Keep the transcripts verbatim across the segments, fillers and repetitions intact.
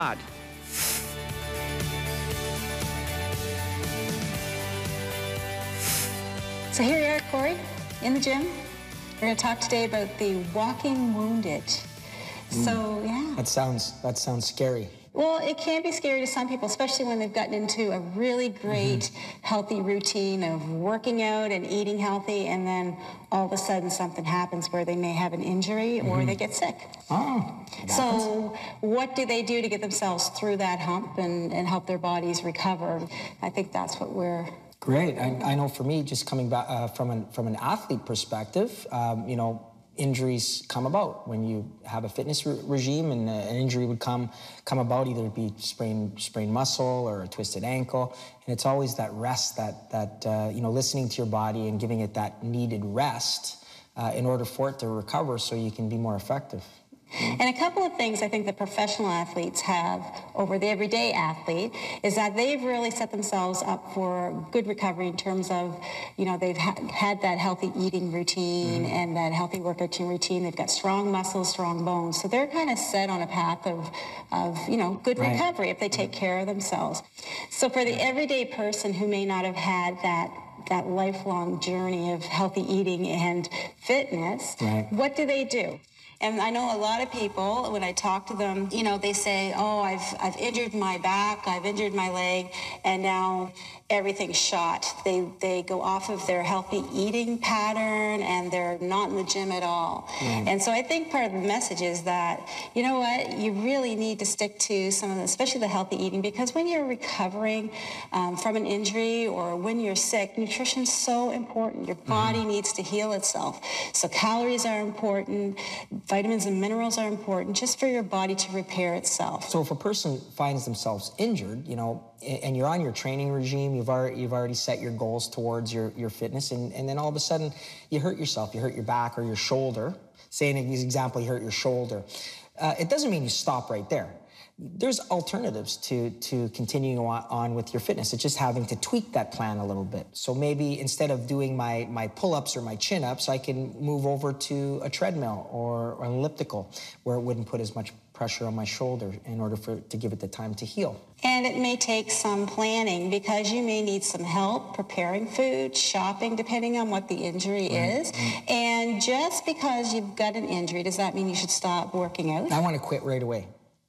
So here we are, Corey, in the gym. We're going to talk today about the walking wounded. Mm. So, yeah. That sounds, that sounds scary. Well, it can be scary to some people, especially when they've gotten into a really great, mm-hmm. healthy routine of working out and eating healthy, and then all of a sudden something happens where they may have an injury or mm-hmm. they get sick. Oh, so what do they do to get themselves through that hump and, and help their bodies recover? I think that's what we're... Great. I, I know for me, just coming back uh, from, an, from an athlete perspective, um, you know, injuries come about when you have a fitness re regime, and uh, an injury would come come about, either it be sprained sprained muscle or a twisted ankle, and it's always that rest, that that uh, you know, listening to your body and giving it that needed rest uh, in order for it to recover, so you can be more effective. And a couple of things I think the professional athletes have over the everyday athlete is that they've really set themselves up for good recovery in terms of, you know, they've ha had that healthy eating routine mm-hmm. and that healthy workout routine. They've got strong muscles, strong bones. So they're kind of set on a path of, of you know, good right. recovery if they take care of themselves. So for the everyday person who may not have had that that lifelong journey of healthy eating and fitness, right. what do they do? And I know a lot of people, when I talk to them, you know, they say, oh, I've, I've injured my back, I've injured my leg, and now everything's shot. They, they go off of their healthy eating pattern, and they're not in the gym at all. Mm. And so I think part of the message is that, you know what, you really need to stick to some of the, especially the healthy eating, because when you're recovering um, from an injury or when you're sick, nutrition's so important. Your body mm. needs to heal itself. So calories are important. Vitamins and minerals are important just for your body to repair itself. So if a person finds themselves injured, you know, and you're on your training regime, you've already, you've already set your goals towards your, your fitness, and, and then all of a sudden you hurt yourself, you hurt your back or your shoulder. Say an example, you hurt your shoulder. Uh, it doesn't mean you stop right there. There's alternatives to, to continuing on, on with your fitness. It's just having to tweak that plan a little bit. So maybe instead of doing my, my pull-ups or my chin-ups, I can move over to a treadmill or, or an elliptical, where it wouldn't put as much pressure on my shoulder in order for to give it the time to heal. And it may take some planning, because you may need some help preparing food, shopping, depending on what the injury right. is. Mm-hmm. And just because you've got an injury, does that mean you should stop working out? I want to quit right away.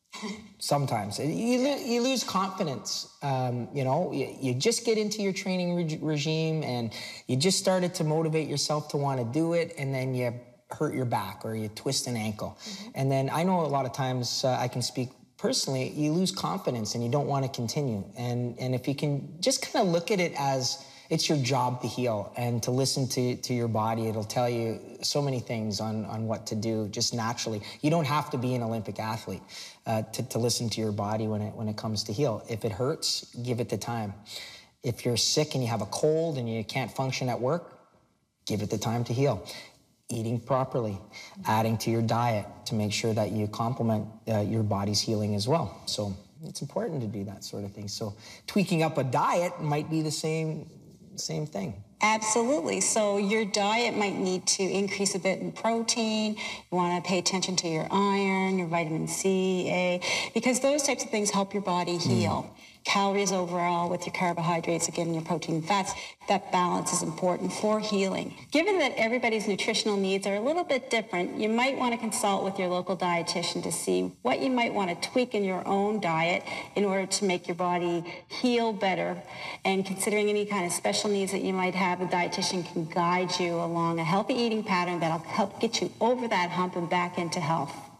Sometimes you, you lose confidence. Um, you know, you, you just get into your training re regime and you just started to motivate yourself to want to do it, and then you hurt your back or you twist an ankle. Mm-hmm. And then I know a lot of times, uh, I can speak personally, you lose confidence and you don't want to continue. And, and if you can just kind of look at it as it's your job to heal and to listen to, to your body, it'll tell you so many things on, on what to do just naturally. You don't have to be an Olympic athlete uh, to, to listen to your body when it, when it comes to heal. If it hurts, give it the time. If you're sick and you have a cold and you can't function at work, give it the time to heal. Eating properly, adding to your diet to make sure that you complement uh, your body's healing as well. So it's important to do that sort of thing. So tweaking up a diet might be the same Same thing. Absolutely. So your diet might need to increase a bit in protein. You want to pay attention to your iron, your vitamin C, A, because those types of things help your body heal. Mm. Calories overall with your carbohydrates, again, your protein and fats, that balance is important for healing. Given that everybody's nutritional needs are a little bit different, you might want to consult with your local dietitian to see what you might want to tweak in your own diet in order to make your body heal better. And considering any kind of special needs that you might have, a dietitian can guide you along a healthy eating pattern that'll help get you over that hump and back into health.